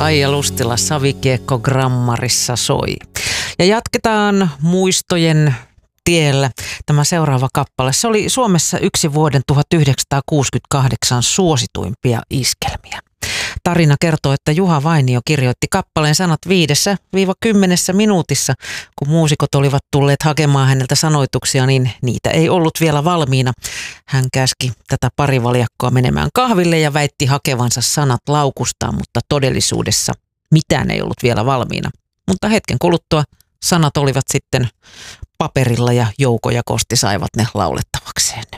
Aija Lustila, Savikiekko Grammarissa soi. Ja jatketaan muistojen tiellä. Tämä seuraava kappale, se oli Suomessa yksi vuoden 1968 suosituimpia iskelmiä. Tarina kertoo, että Juha Vainio kirjoitti kappaleen sanat 5-10 minuutissa. Kun muusikot olivat tulleet hakemaan häneltä sanoituksia, niin niitä ei ollut vielä valmiina. Hän käski tätä parivaljakkoa menemään kahville ja väitti hakevansa sanat laukustaan, mutta todellisuudessa mitään ei ollut vielä valmiina. Mutta hetken kuluttua sanat olivat sitten paperilla ja Jouko ja Kosti saivat ne laulettavakseen.